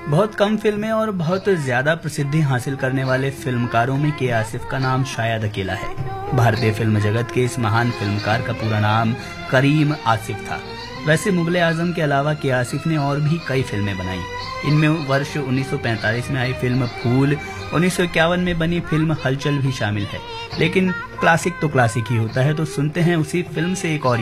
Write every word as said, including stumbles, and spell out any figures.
बहुत कम फिल्में और बहुत ज्यादा प्रसिद्धि हासिल करने वाले फिल्मकारों में के आसिफ का नाम शायद अकेला है। भारतीय फिल्म जगत के इस महान फिल्मकार का पूरा नाम करीम आसिफ था। वैसे मुगले आजम के अलावा के आसिफ ने और भी कई फिल्में बनाई। इनमें वर्ष उन्नीस सौ पैंतालीस में आई फिल्म फूल, उन्नीस सौ इक्यावन में बनी फिल्म हलचल भी शामिल है। लेकिन क्लासिक तो क्लासिक ही होता है, तो सुनते हैं उसी फिल्म से एक और